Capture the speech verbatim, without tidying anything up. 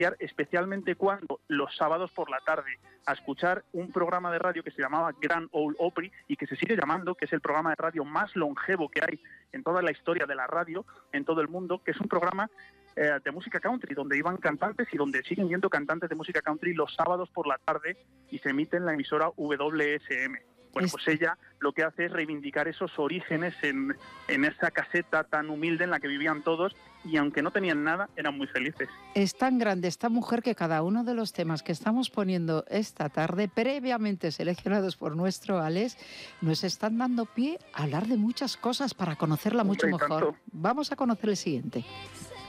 especialmente cuando los sábados por la tarde, a escuchar un programa de radio que se llamaba Grand Ole Opry y que se sigue llamando, que es el programa de radio más longevo que hay en toda la historia de la radio, en todo el mundo, que es un programa eh, de música country, donde iban cantantes y donde siguen yendo cantantes de música country los sábados por la tarde y se emite en la emisora W S M. Bueno, pues ella lo que hace es reivindicar esos orígenes en, en esa caseta tan humilde en la que vivían todos y aunque no tenían nada, eran muy felices. Es tan grande esta mujer que cada uno de los temas que estamos poniendo esta tarde, previamente seleccionados por nuestro Alex, nos están dando pie a hablar de muchas cosas para conocerla mucho mejor. Vamos a conocer el siguiente.